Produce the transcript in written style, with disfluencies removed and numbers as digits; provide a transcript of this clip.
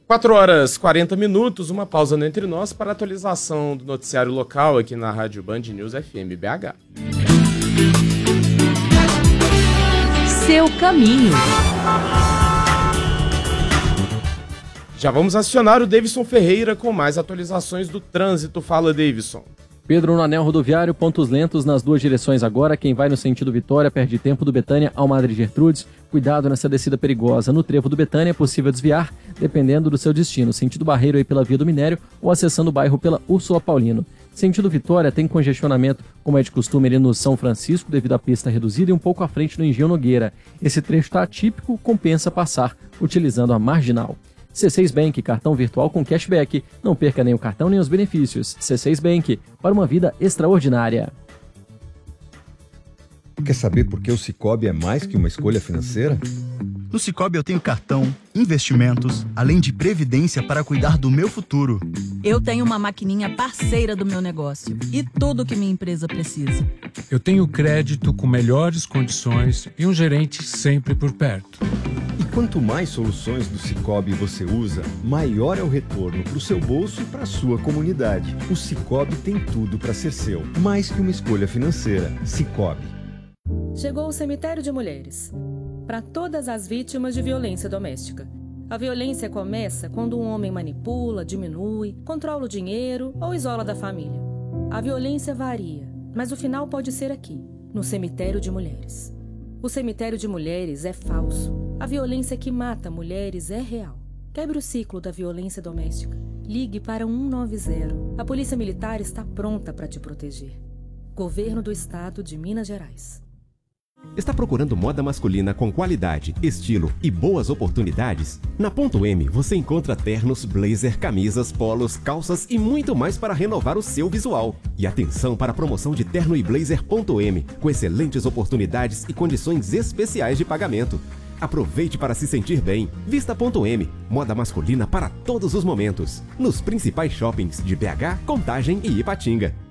4 horas e 40 minutos, uma pausa no Entre Nós para a atualização do noticiário local aqui na Rádio Band News FM BH. Seu caminho. Já vamos acionar o Davidson Ferreira com mais atualizações do trânsito. Fala, Davidson. Pedro, no anel rodoviário, pontos lentos nas duas direções agora. Quem vai no sentido Vitória perde tempo do Betânia ao Madre Gertrudes. Cuidado nessa descida perigosa. No trevo do Betânia é possível desviar, dependendo do seu destino. Sentido Barreiro aí pela Via do Minério ou acessando o bairro pela Úrsula Paulino. Sentido Vitória tem congestionamento, como é de costume, ali no São Francisco, devido à pista reduzida e um pouco à frente no Engenho Nogueira. Esse trecho está atípico, compensa passar utilizando a marginal. C6 Bank, cartão virtual com cashback. Não perca nem o cartão nem os benefícios. C6 Bank, para uma vida extraordinária. Quer saber por que o Sicoob é mais que uma escolha financeira? No Sicoob eu tenho cartão, investimentos, além de previdência para cuidar do meu futuro. Eu tenho uma maquininha parceira do meu negócio e tudo que minha empresa precisa. Eu tenho crédito com melhores condições e um gerente sempre por perto. E quanto mais soluções do Sicoob você usa, maior é o retorno para o seu bolso e para a sua comunidade. O Sicoob tem tudo para ser seu, mais que uma escolha financeira. Sicoob. Chegou o Cemitério de Mulheres. Para todas as vítimas de violência doméstica. A violência começa quando um homem manipula, diminui, controla o dinheiro ou isola da família. A violência varia, mas o final pode ser aqui, no Cemitério de Mulheres. O Cemitério de Mulheres é falso. A violência que mata mulheres é real. Quebre o ciclo da violência doméstica. Ligue para 190. A Polícia Militar está pronta para te proteger. Governo do Estado de Minas Gerais. Está procurando moda masculina com qualidade, estilo e boas oportunidades? Na Ponto M você encontra ternos, blazer, camisas, polos, calças e muito mais para renovar o seu visual. E atenção para a promoção de terno e blazer Ponto M, com excelentes oportunidades e condições especiais de pagamento. Aproveite para se sentir bem. Vista Ponto M, moda masculina para todos os momentos. Nos principais shoppings de BH, Contagem e Ipatinga.